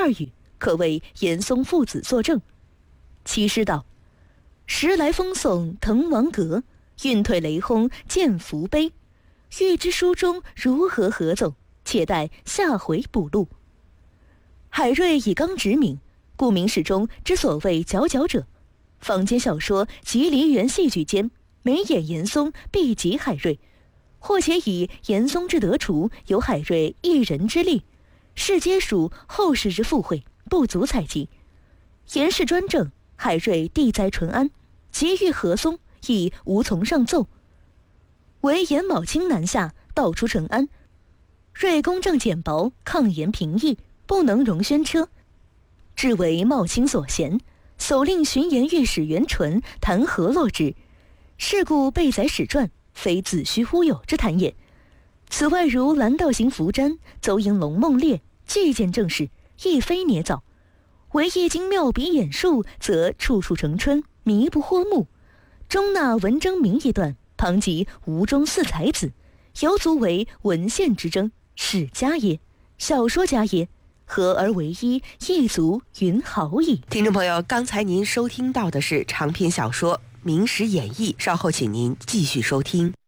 二语，可谓严嵩父子作证。其诗道：时来风送滕王阁，运退雷轰见福碑。欲知书中如何合奏，且待下回补录。海瑞以刚直名，故名史中之所谓佼佼者。坊间小说及梨园戏剧间，每演严嵩必及海瑞，或且以严嵩之得除有海瑞一人之力，是皆属后世之附会，不足采集。严氏专政，海瑞地在淳安，急欲和松，亦无从上奏。唯严卯卿南下，道出淳安，瑞公正简薄，抗言平易，不能容宣车，至为茂卿所嫌，所令巡盐御史袁纯弹劾落之。是故备载史传，非子虚乌有之谈也。此外如蓝道行伏瞻、邹营龙梦猎，具见正史，亦非捏造。唯一经妙笔演述，则处处成春，迷不惑目。中纳文征明一段，旁及吴中四才子，犹足为文献之争，史家也，小说家也，合而为一，亦足云好矣。 听众朋友，刚才您收听到的是长篇小说《明史演义》，稍后请您继续收听。